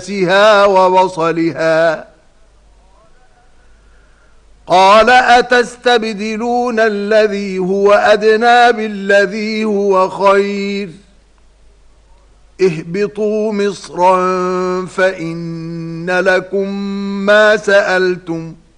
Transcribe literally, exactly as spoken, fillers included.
وعدسها وبصلها. قال أتستبدلون الذي هو أدنى بالذي هو خير اهبطوا مصرا فإن لكم ما سألتم